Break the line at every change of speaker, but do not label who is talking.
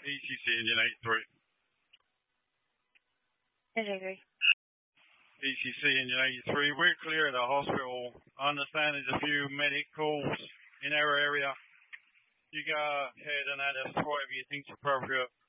ECC engine 83.
Engine 3.
ECC engine 83, we're clear of the hospital. I understand there's a few medicals in our area. You go ahead and add us to whatever you think's appropriate.